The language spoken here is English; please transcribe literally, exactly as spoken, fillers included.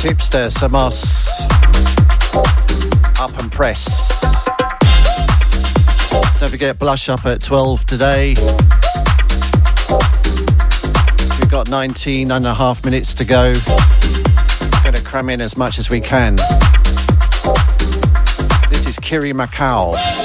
Tipster, Samos, Up and Press. Don't forget Blush up at twelve today. We've got nineteen and a half minutes to go. Going to cram in as much as we can. This is Kiri Macau.